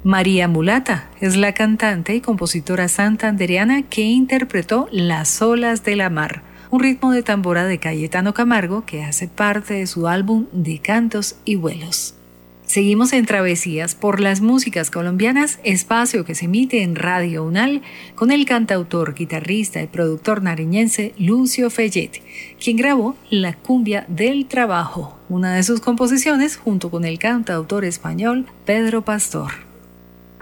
María Mulata es la cantante y compositora santandereana que interpretó Las olas de la mar, un ritmo de tambora de Cayetano Camargo que hace parte de su álbum de cantos y vuelos. Seguimos en Travesías por las músicas colombianas, espacio que se emite en Radio UNAL con el cantautor, guitarrista y productor nariñense Lucio Fellet, quien grabó La cumbia del trabajo, una de sus composiciones junto con el cantautor español Pedro Pastor.